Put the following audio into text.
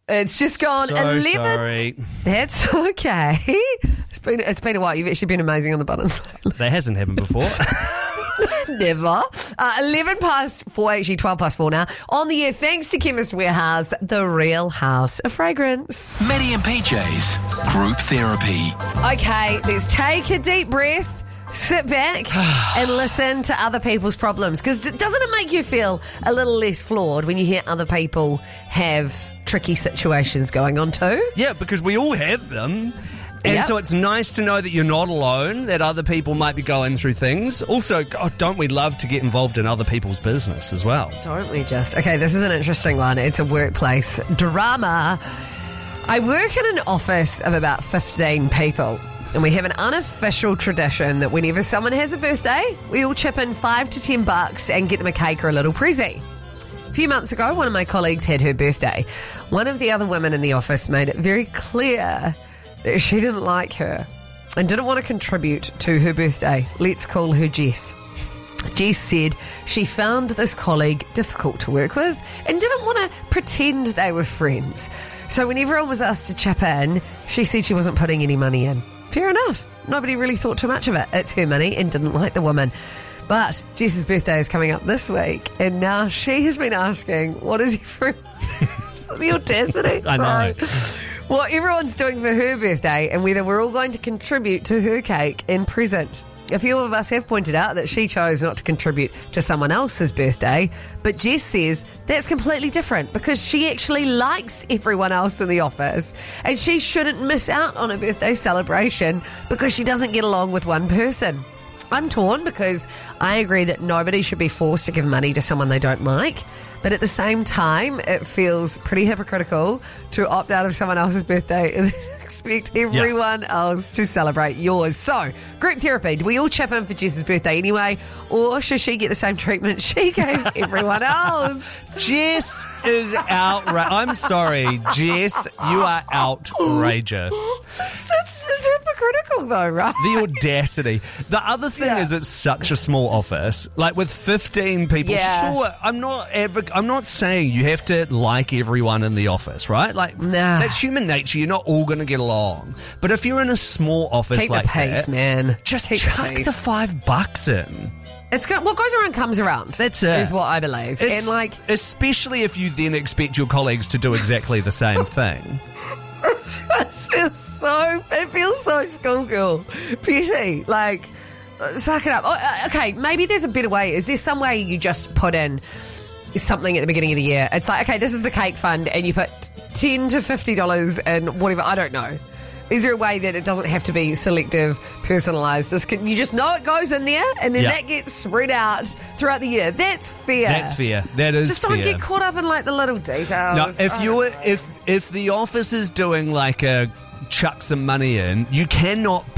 It's just gone 11. Sorry. That's okay. It's been a while. You've actually been amazing on the buttons. That hasn't happened before. Never. 11 past 4, actually 12 past 4 now. On the air, thanks to Chemist Warehouse, the real house of fragrance. Maddie and PJ's Group Therapy. Okay, let's take a deep breath, sit back and listen to other people's problems. Because doesn't it make you feel a little less flawed when you hear other people have tricky situations going on too? Yeah, because we all have them. And Yep. so it's nice to know that you're not alone, that other people might be going through things. Also, God, don't we love to get involved in other people's business as well? Don't we just? Okay, this is an interesting one. It's a workplace drama. I work in an office of about 15 people, and we have an unofficial tradition that whenever someone has a birthday, we all chip in $5 to $10 and get them a cake or a little present. A few months ago, one of my colleagues had her birthday. One of the other women in the office made it very clear that she didn't like her and didn't want to contribute to her birthday. Let's call her Jess. Jess said she found this colleague difficult to work with and didn't want to pretend they were friends. So when everyone was asked to chip in, she said she wasn't putting any money in. Fair enough. Nobody really thought too much of it. It's her money and didn't like the woman. But Jess's birthday is coming up this week, and now she has been asking, what is the audacity? I know. What everyone's doing for her birthday and whether we're all going to contribute to her cake and present. A few of us have pointed out that she chose not to contribute to someone else's birthday, but Jess says that's completely different because she actually likes everyone else in the office and she shouldn't miss out on a birthday celebration because she doesn't get along with one person. I'm torn because I agree that nobody should be forced to give money to someone they don't like. But at the same time, it feels pretty hypocritical to opt out of someone else's birthday and expect everyone else to celebrate yours. So, group therapy. Do we all chip in for Jess's birthday anyway? Or should she get the same treatment she gave everyone else? Jess is outrageous. I'm sorry, Jess, you are outrageous. It's hypocritical though, right? The audacity. The other thing is it's such a small office. Like with 15 people, sure, I'm not saying you have to like everyone in the office, right? Like that's human nature. You're not all going to get along. But if you're in a small office Keep like the pace, that, man. just Keep chuck the the $5 in. It's good. What goes around comes around. That's it. Is what I believe. And like, especially if you then expect your colleagues to do exactly the same thing. it feels so schoolgirl. Petty. Like, suck it up. Oh, okay, maybe there's a better way. Is there some way you just put in something at the beginning of the year? It's like, okay, this is the cake fund, and you put $10 to $50 and whatever. I don't know. Is there a way that it doesn't have to be selective, personalised? You just know it goes in there, and then that gets spread out throughout the year. That's fair. That's fair. That is just fair. don't get caught up in like the little details. No, if the office is doing like a chuck some money in, you cannot